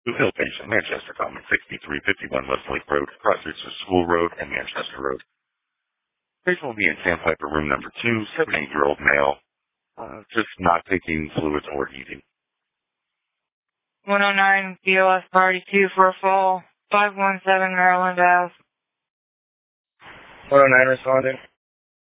Blue Hill patient, Manchester Common, 6351 Westlake Road, crossroads of School Road and Manchester Road. Patient will be in Sandpiper room number 2, 78-year-old male, just not taking fluids or eating. 109 BOS Party 2 for a fall, 517 Maryland Ave. 109 responding.